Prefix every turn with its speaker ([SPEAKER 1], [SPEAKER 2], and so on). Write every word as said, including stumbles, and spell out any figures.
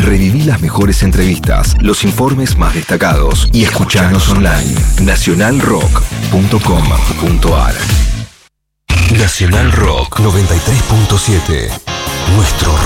[SPEAKER 1] Reviví las mejores entrevistas, los informes más destacados y escuchanos online. nacional rock punto com punto ar. Nacional Rock noventa y tres punto siete. Nuestro